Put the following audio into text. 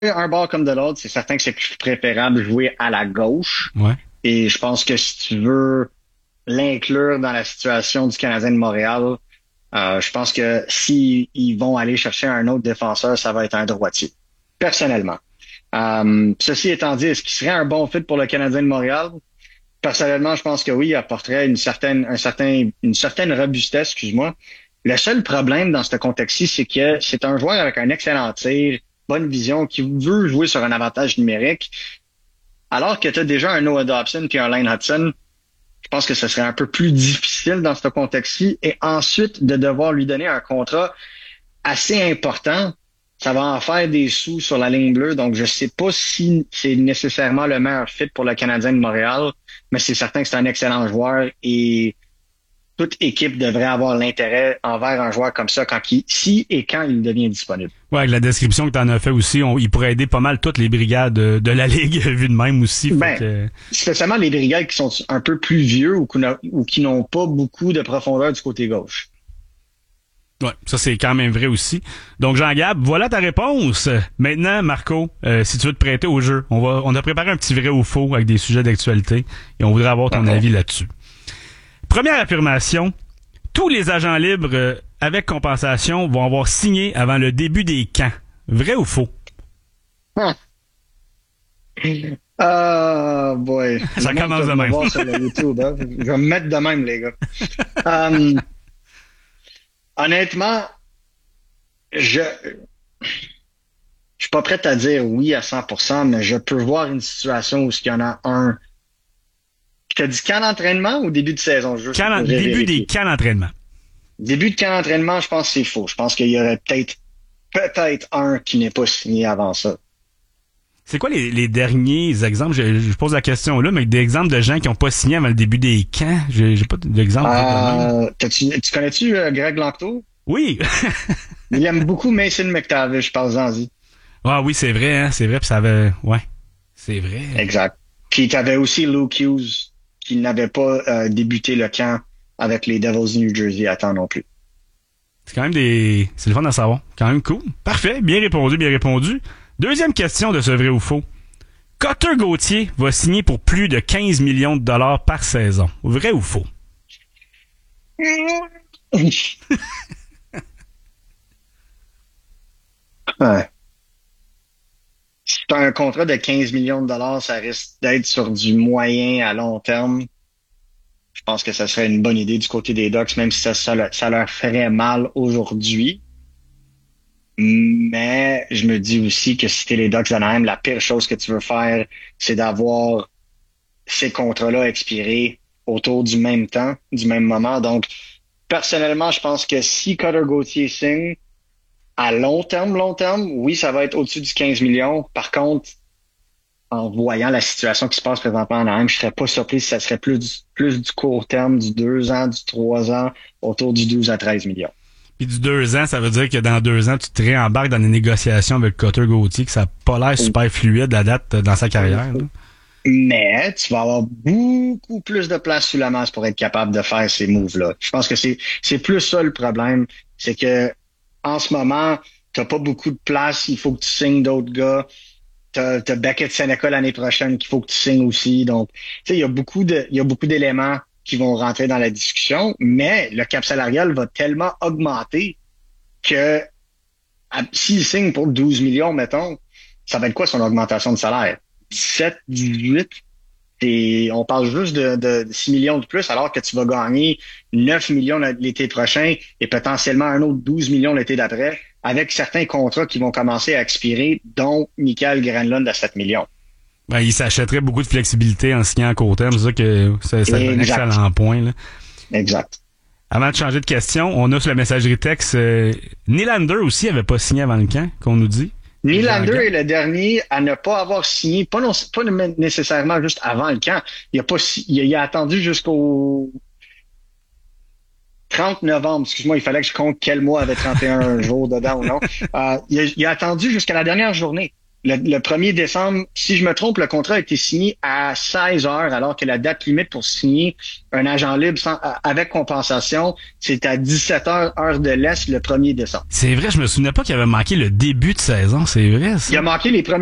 un bord comme de l'autre, c'est certain que c'est plus préférable jouer à la gauche. Ouais. Et je pense que si tu veux l'inclure dans la situation du Canadien de Montréal, je pense que si ils vont aller chercher un autre défenseur, ça va être un droitier. Personnellement. Ceci étant dit, est-ce qu'il serait un bon fit pour le Canadien de Montréal? Personnellement, je pense que oui, il apporterait une certaine robustesse, excuse-moi. Le seul problème dans ce contexte-ci, c'est que c'est un joueur avec un excellent tir, bonne vision, qui veut jouer sur un avantage numérique, alors que tu as déjà un Noah Dobson puis un Lane Hudson. Je pense que ce serait un peu plus difficile dans ce contexte-ci. Et ensuite, de devoir lui donner un contrat assez important, ça va en faire des sous sur la ligne bleue. Donc, je sais pas si c'est nécessairement le meilleur fit pour le Canadien de Montréal, mais c'est certain que c'est un excellent joueur et toute équipe devrait avoir l'intérêt envers un joueur comme ça si et quand il devient disponible. Ouais, avec la description que tu en as fait aussi, il pourrait aider pas mal toutes les brigades de la Ligue, vu de même aussi. Fait Ben, que, spécialement les brigades qui sont un peu plus vieux ou qui n'ont pas beaucoup de profondeur du côté gauche. ouais, ça c'est quand même vrai aussi. Donc Jean-Gab, voilà ta réponse. Maintenant, Marco, si tu veux te prêter au jeu, on a préparé un petit vrai ou faux avec des sujets d'actualité et on voudrait avoir ton D'accord. avis là-dessus. Première affirmation, tous les agents libres avec compensation vont avoir signé avant le début des camps. Vrai ou faux? Hum. Ah, boy. Le Ça monde commence peut de me même. voir sur le YouTube, hein. Je vais me mettre de même, les gars. Euh, honnêtement, je je suis pas prêt à dire oui à 100%, mais je peux voir une situation où il y en a un. Je te dis camp d'entraînement ou début de saison, juste pour Début des vérifier. camps d'entraînement. Début de camp d'entraînement, je pense que c'est faux. Je pense qu'il y aurait peut-être un qui n'est pas signé avant ça. C'est quoi les derniers exemples? Je pose la question là, mais des exemples de gens qui n'ont pas signé avant le début des camps. J'ai pas d'exemple de même. Tu connais-tu Greg Lanctot? Oui! Il aime beaucoup Mason McTavish, parle-en-y. Ah oui, c'est vrai, hein, c'est vrai, puis ça avait. Ouais. C'est vrai. Exact. Puis tu avais aussi Luke Hughes, qui n'avait pas débuté le camp avec les Devils du New Jersey à temps non plus. C'est quand même des. C'est le fun à savoir. Quand même cool. Parfait, bien répondu, bien répondu. Deuxième question de ce vrai ou faux. Cotter Gauthier va signer pour plus de 15 millions de dollars par saison. Vrai ou faux? Ouais. Si tu as un contrat de 15 millions de dollars, ça risque d'être sur du moyen à long terme. Je pense que ça serait une bonne idée du côté des Ducks, même si ça leur ferait mal aujourd'hui. Mais je me dis aussi que si t'es les Ducks d'Anaheim, la pire chose que tu veux faire, c'est d'avoir ces contrats-là expirés autour du même temps, du même moment. Donc, personnellement, je pense que si Cutter Gauthier signe, à long terme, oui, ça va être au-dessus du 15 millions. Par contre, en voyant la situation qui se passe présentement en Anaheim, je serais pas surpris si ça serait plus du court terme, du 2 ans, du 3 ans, autour du 12 à 13 millions. Puis du 2 ans, ça veut dire que dans 2 ans, tu te réembarques dans des négociations avec Cotter Gauthier, que ça n'a pas l'air super fluide la date dans sa carrière. Là. Mais tu vas avoir beaucoup plus de place sous la masse pour être capable de faire ces moves-là. Je pense que c'est plus ça le problème. C'est que en ce moment, t'as pas beaucoup de place. Il faut que tu signes d'autres gars. T'as Beckett Seneca l'année prochaine qu'il faut que tu signes aussi. Donc, tu sais, il y a beaucoup d'éléments qui vont rentrer dans la discussion, mais le cap salarial va tellement augmenter que s'il signe pour 12 millions, mettons, ça va être quoi son augmentation de salaire? 17, 18? On parle juste de 6 millions de plus, alors que tu vas gagner 9 millions l'été prochain et potentiellement un autre 12 millions l'été d'après, avec certains contrats qui vont commencer à expirer, dont Michael Granlund à 7 millions. Ben, il s'achèterait beaucoup de flexibilité en signant à court terme. C'est ça que c'est un Exact. excellent point. Là. Exact. Avant de changer de question, on a sur la messagerie texte Nylander aussi avait pas signé avant le camp, qu'on nous dit. Nylander est le dernier à ne pas avoir signé, pas nécessairement juste avant le camp. Il a attendu jusqu'au 30 novembre. Excuse-moi, il fallait que je compte quel mois avait 31 jours dedans ou non. Il a attendu jusqu'à la dernière journée. Le 1er décembre, si je me trompe, le contrat a été signé à 16 heures, alors que la date limite pour signer un agent libre avec compensation, c'est à 17 heures, heure de l'Est, le 1er décembre. C'est vrai, je me souvenais pas qu'il avait manqué le début de saison. C'est vrai, ça. Il a manqué les premiers